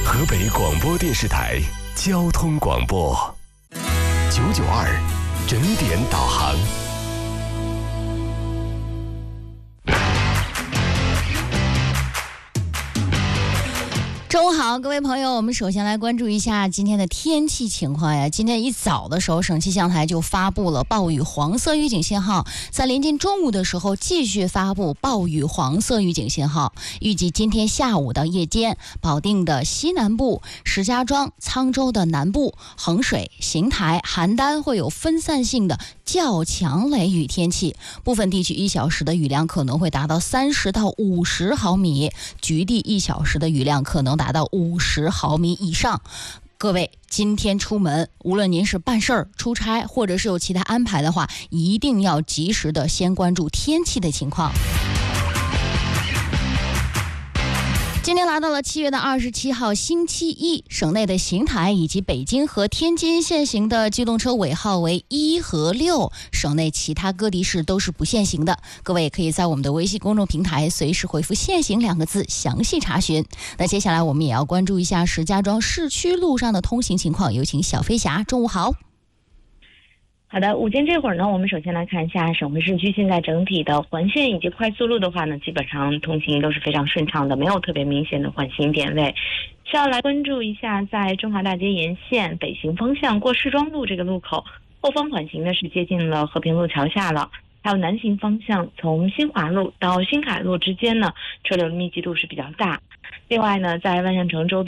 河北广播电视台交通广播992整点导航。 中午好，各位朋友，我们首先来关注一下今天的天气情况呀。今天一早的时候，省气象台就发布了暴雨黄色预警信号，在临近中午的时候继续发布暴雨黄色预警信号。预计今天下午到夜间，保定的西南部、石家庄、沧州的南部、衡水、邢台、邯郸会有分散性的较强雷雨天气，部分地区1小时的雨量可能会达到30到50毫米，局地1小时的雨量可能达到50毫米以上。各位今天出门，无论您是办事儿、出差，或者是有其他安排的话，一定要及时的先关注天气的情况。今天来到了7月27号星期一，省内的邢台以及北京和天津限行的机动车尾号为1和6，省内其他各地市都是不限行的。各位可以在我们的微信公众平台随时回复限行2个字详细查询。那接下来我们也要关注一下石家庄市区路上的通行情况，有请小飞侠。中午好。 好的，午间这会儿呢，我们首先来看一下省会市区现在整体的环线以及快速路的话呢，基本上通行都是非常顺畅的，没有特别明显的缓行点位。需要来关注一下，在中华大街沿线北行方向过市庄路这个路口，后方缓行呢是接近了和平路桥下了。还有南行方向从新华路到新凯路之间呢，车流的密集度是比较大。另外呢，在万象城周